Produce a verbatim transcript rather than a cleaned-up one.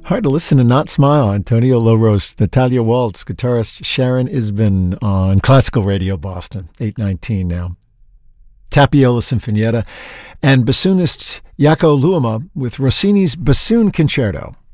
Hard to listen and not smile. Antonio Loroste, Natalia Waltz, guitarist Sharon Isbin on Classical Radio Boston, eight nineteen now. Tapiola Sinfonietta, and bassoonist Jaakko Luoma with Rossini's Bassoon Concerto.